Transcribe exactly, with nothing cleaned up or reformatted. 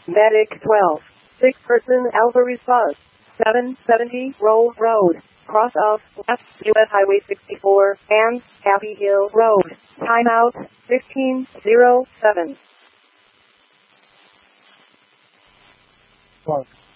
Medic twelve. Six person Alvarez bus. seven seventy Roll Road. Cross of left U S Highway sixty-four and Happy Hill Road. Timeout fifteen oh seven. Park.